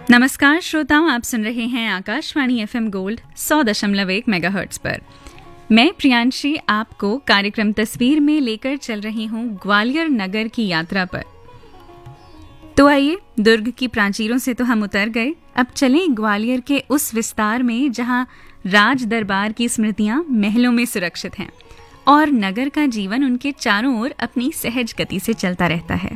नमस्कार श्रोताओं, आप सुन रहे हैं आकाशवाणी एफएम गोल्ड 100.1 मेगाहर्ट्ज पर। मैं प्रियांशी आपको कार्यक्रम तस्वीर में लेकर चल रही हूँ ग्वालियर नगर की यात्रा पर। तो आइए, दुर्ग की प्राचीरों से तो हम उतर गए, अब चलें ग्वालियर के उस विस्तार में जहाँ राज दरबार की स्मृतियाँ महलों में सुरक्षित हैं और नगर का जीवन उनके चारों ओर अपनी सहज गति से चलता रहता है।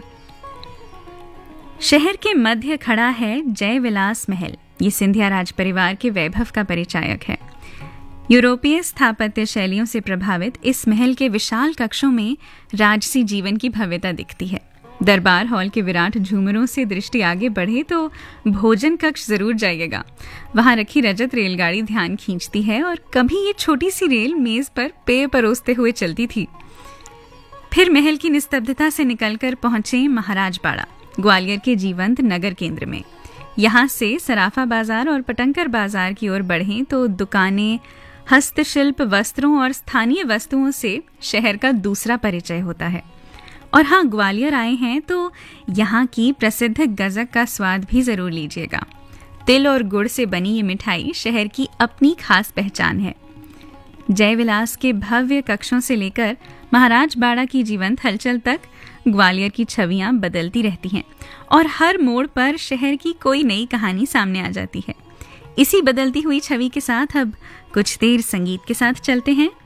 शहर के मध्य खड़ा है जय विलास महल। ये सिंधिया राज परिवार के वैभव का परिचायक है। यूरोपीय स्थापत्य शैलियों से प्रभावित इस महल के विशाल कक्षों में राजसी जीवन की भव्यता दिखती है। दरबार हॉल के विराट झूमरों से दृष्टि आगे बढ़े तो भोजन कक्ष जरूर जाइएगा। वहां रखी रजत रेलगाड़ी ध्यान खींचती है और कभी ये छोटी सी रेल मेज पर पेय परोसते हुए चलती थी। फिर महल की निस्तब्धता से निकलकर पहुंचे महाराज बाड़ा, ग्वालियर के जीवंत नगर केंद्र में। यहाँ से सराफा बाजार और पटंकर बाजार की ओर बढ़ें तो दुकानें, हस्तशिल्प, वस्त्रों और स्थानीय वस्तुओं से शहर का दूसरा परिचय होता है। और हाँ, ग्वालियर आए हैं तो यहाँ की प्रसिद्ध गजक का स्वाद भी जरूर लीजिएगा। तिल और गुड़ से बनी ये मिठाई शहर की अपनी खास पहचान है। जय विलास के भव्य कक्षों से लेकर महाराज बाड़ा की जीवंत हलचल तक ग्वालियर की छवियां बदलती रहती हैं और हर मोड़ पर शहर की कोई नई कहानी सामने आ जाती है। इसी बदलती हुई छवि के साथ अब कुछ देर संगीत के साथ चलते हैं।